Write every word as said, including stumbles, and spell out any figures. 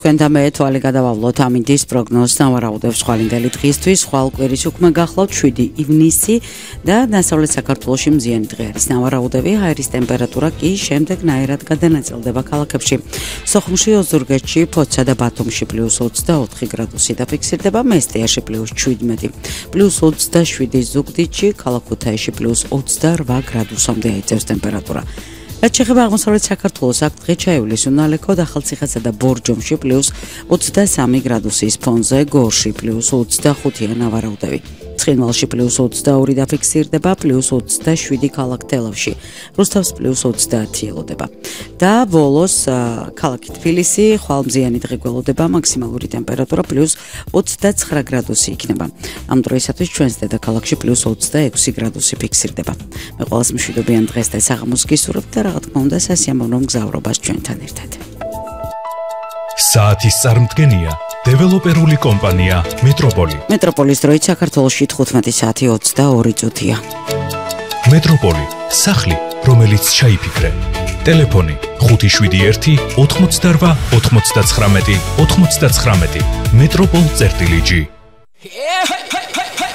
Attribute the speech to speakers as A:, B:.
A: Თქვენთამე თვალი გადავავლოთ ამინდის პროგნოზს ნავარაუდებს ხვალინდელი დღისთვის, ხვალ კვირის უკმე გახლავთ შვიდი ივნისი და დასავლეთ საქართველოში მზიანი დღე არის. ნავარაუდები, ჰაერის ტემპერატურა კი შემდეგნაირად გადანაწილდება ქალაქებში. სოხუმში, ოზურგეთში, ფოთსა და ბათუმში პლუს ოცდაოთხი გრადუსი დაფიქსირდება, მესტიაში პლუს შვიდმეტი, პლუს ოცდაშვიდი ზუგდიდში, ქალაქ ქუთაისში პლუს ოცდარვა გრადუსამდე აიწევს ტემპერატურა. რაც შეეხება აღმოსავლეთ საქართველოს, აქ დღე ჩაივლის უნალექო ახალციხესა და ბორჯომში პლუს ოცდასამი გრადუსის ფონზე, გორში პლუს ოცდახუთია ნავარაუდები. ცხინვალში პლუს ოცდაორი დაფიქსირდება, პლუს ოცდაშვიდი ქალაქ თელავში, რუსთავს პლუს ოცდაათი ელოდება. და ბოლოს ქალაქი თბილისი, ხვალმზიანი დღე გველოდება, მაქსიმალური ტემპერატურა პლუს ოცდაცხრა გრადუსი იქნება. ამ დროისათვის ჩვენს დედაქალაქში პლუს ოცდაექვსი გრადუსი ფიქსირდება. მე ყველას მშვიდობიან დღეს და საღამოს გისურვებთ და რა თქმა უნდა სასიამოვნო მგზავრობას ჩვენთან ერთად.
B: საათის წარმდგენია დეველოპერული კომპანია მეტროპოლი.
A: მეტროპოლის დროით საქართველოში თხუთმეტი საათი ოცდაორი წუთია.
B: მეტროპოლი, სახლი, რომელიც ჩაიფიქრე. ტელეფონი ხუთი შვიდი ერთი ოთხმოცდარვა ოთხმოცდაცხრამეტი ოთხმოცდაცხრამეტი. მეტროპოლ წერტილი ჯი.